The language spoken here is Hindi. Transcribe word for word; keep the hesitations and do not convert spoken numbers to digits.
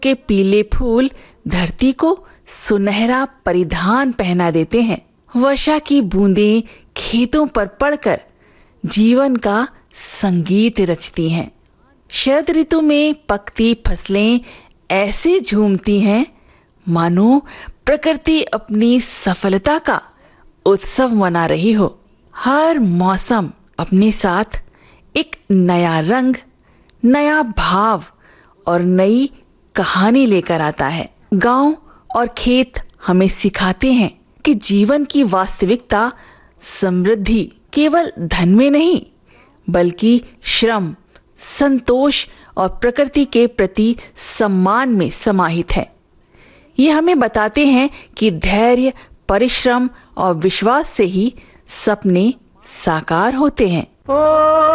के पीले फूल धरती को सुनहरा परिधान पहना देते हैं। वर्षा की बूंदें खेतों पर पड़कर जीवन का संगीत रचती हैं। शरद ऋतु में पकती फसलें ऐसे झूमती हैं मानो प्रकृति अपनी सफलता का उत्सव मना रही हो। हर मौसम अपने साथ एक नया रंग, नया भाव और नई कहानी लेकर आता है। गांव और खेत हमें सिखाते हैं कि जीवन की वास्तविकता समृद्धि केवल धन में नहीं, बल्कि श्रम, संतोष और प्रकृति के प्रति सम्मान में समाहित है। ये हमें बताते हैं कि धैर्य, परिश्रम और विश्वास से ही सपने साकार होते हैं।